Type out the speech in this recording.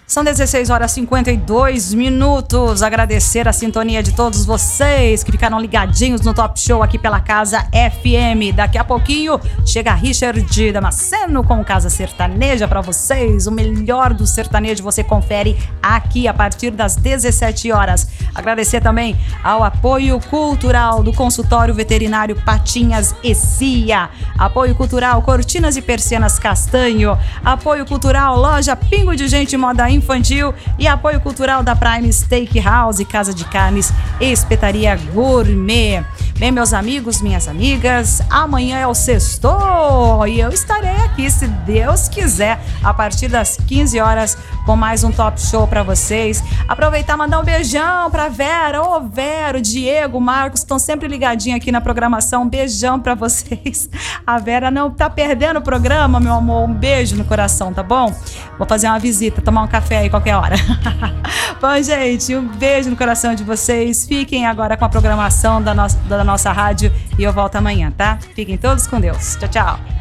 São 16 horas e 52 minutos. Agradecer a sintonia de todos vocês que ficaram ligadinhos no Top Show aqui pela Casa FM. Daqui a pouquinho chega Richard Damasceno com Casa Sertaneja para vocês. O melhor do sertanejo você confere aqui a partir das 17 horas. Agradecer também ao apoio cultural do Consultório Veterinário Patinhas e Cia. Apoio cultural Cortinas e Persianas Castanho. Apoio cultural Loja Pingo de Gente Moda Infantil e apoio cultural da Prime Steakhouse, Casa de Carnes e Espetaria Gourmet. Bem, meus amigos, minhas amigas, amanhã é o sextou e eu estarei aqui, se Deus quiser, a partir das 15 horas com mais um Top Show para vocês. Aproveitar e mandar um beijão pra Vera, Vero, Diego, Marcos, estão sempre ligadinhos aqui na programação. Um beijão pra vocês. A Vera não tá perdendo o programa, meu amor. Um beijo no coração, tá bom? Vou fazer uma visita, tomar um café aí qualquer hora. Bom, gente, um beijo no coração de vocês. Fiquem agora com a programação da nossa rádio e eu volto amanhã, tá? Fiquem todos com Deus. Tchau, tchau.